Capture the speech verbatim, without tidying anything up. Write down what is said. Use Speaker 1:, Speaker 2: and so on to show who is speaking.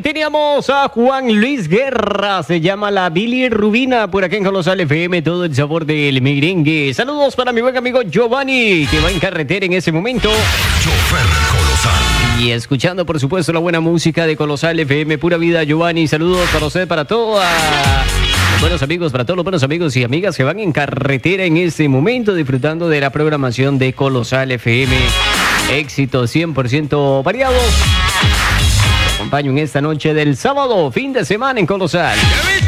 Speaker 1: teníamos a Juan Luis Guerra, se llama la bilirrubina, por acá en Colosal F M, todo el sabor del merengue. Saludos para mi buen amigo Giovanni, que va en carretera en ese momento.
Speaker 2: Chofer Colosal.
Speaker 1: Y escuchando, por supuesto, la buena música de Colosal F M, pura vida, Giovanni. Saludos para usted, para todos los buenos amigos, para todos los buenos amigos y amigas que van en carretera en este momento, disfrutando de la programación de Colosal F M. Éxitos cien por ciento variados. Te acompaño en esta noche del sábado, fin de semana en Colosal.